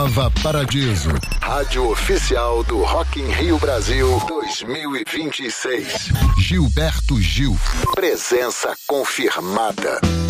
Nova Paradiso, rádio oficial do Rock in Rio Brasil 2026. Gilberto Gil, presença confirmada.